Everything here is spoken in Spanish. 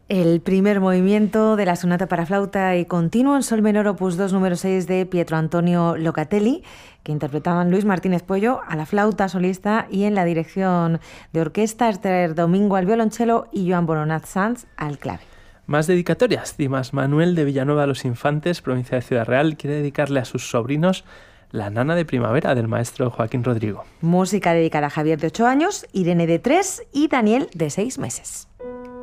El primer movimiento de la sonata para flauta y continuo en sol menor opus 2 número 6 de Pietro Antonio Locatelli, que interpretaban Luis Martínez Pollo a la flauta solista y en la dirección de orquesta Esther Domingo al violonchelo y Joan Boronat Sanz al clave. Más dedicatorias. Dimas Manuel de Villanueva de los Infantes, provincia de Ciudad Real, quiere dedicarle a sus sobrinos La Nana de Primavera, del maestro Joaquín Rodrigo. Música dedicada a Javier, de 8 años, Irene, de 3 y Daniel, de 6 meses.